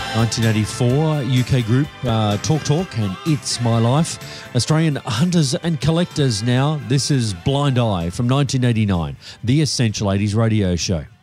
1984 UK group Talk Talk and It's My Life. Australian hunters and collectors now. This is Blind Eye from 1989, the Essential 80s radio show.